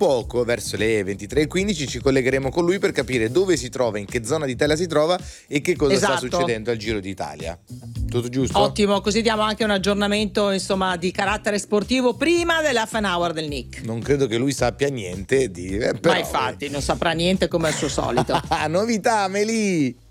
poco, verso le 23:15, ci collegheremo con lui per capire dove si trova, in che zona d'Italia si trova e che cosa sta succedendo al Giro d'Italia. Tutto giusto? Ottimo, così diamo anche un aggiornamento insomma di carattere sportivo prima dell'half an hour del Nick. Non credo che lui sappia niente di... Ma infatti non saprà niente come al suo solito. Novità, Meli!